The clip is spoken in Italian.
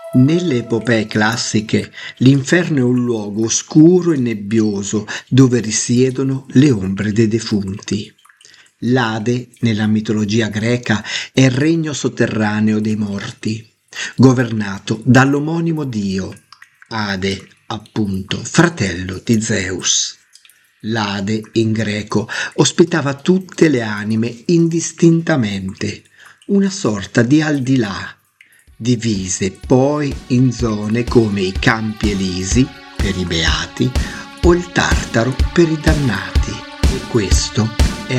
Nelle epopee classiche, l'inferno è un luogo oscuro e nebbioso dove risiedono le ombre dei defunti. L'Ade, nella mitologia greca, è il regno sotterraneo dei morti, governato dall'omonimo dio, Ade, appunto, fratello di Zeus. L'Ade, in greco, ospitava tutte le anime indistintamente, una sorta di aldilà, divise poi in zone come i Campi Elisi per i beati o il Tartaro per i dannati. E questo